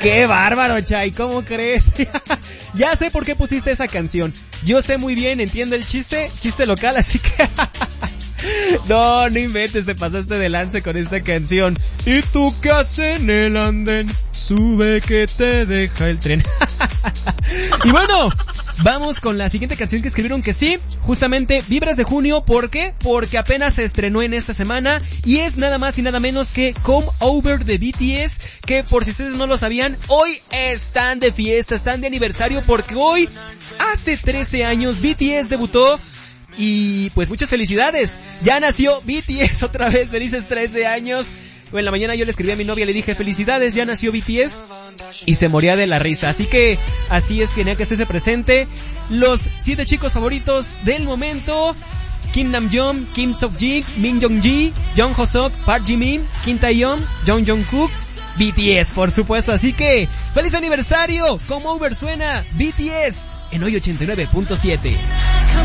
¡Qué bárbaro, Chay! ¿Cómo crees? Ya sé por qué pusiste esa canción. Yo sé muy bien, entiendo el chiste local, así que... No inventes, te pasaste de lance con esta canción. ¿Y tú qué haces en el andén? Sube que te deja el tren. Y bueno, vamos con la siguiente canción que escribieron que sí, justamente Vibras de Junio. ¿Por qué? Porque apenas se estrenó en esta semana y es nada más y nada menos que Come Over de BTS, que por si ustedes no lo sabían, hoy están de fiesta, están de aniversario, porque hoy, hace 13 años, BTS debutó. Y pues muchas felicidades, ya nació BTS otra vez, felices 13 años. Bueno, en la mañana yo le escribí a mi novia, le dije felicidades, ya nació BTS, y se moría de la risa. Así que así es, tenía que hacerse presente. Los 7 chicos favoritos del momento: Kim Namjoon, Kim Seokjin, Min Youngji, Jung Hoseok, Park Jimin, Kim Taeyeon, Jung Jungkook, BTS, por supuesto. Así que ¡feliz aniversario! Come Over suena BTS en hoy 89.7.